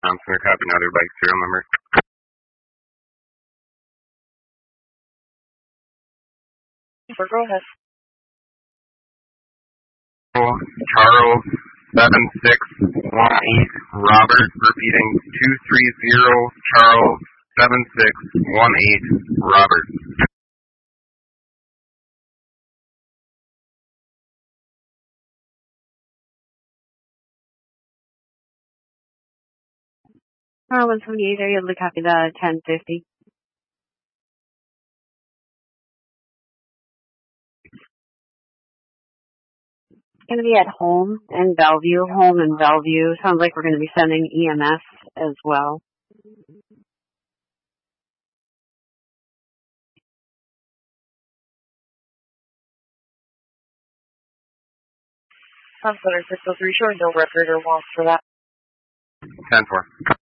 Johnson are copying other bike serial number. Go ahead. Charles 7618 Robert, repeating 230 Charles 7618 Robert. Car 178, are you able to copy the 1050? It's going to be at Home and Bellevue. Home and Bellevue. Sounds like we're going to be sending EMS as well. Sunsetter 603, showing no record or loss for that. 10-4.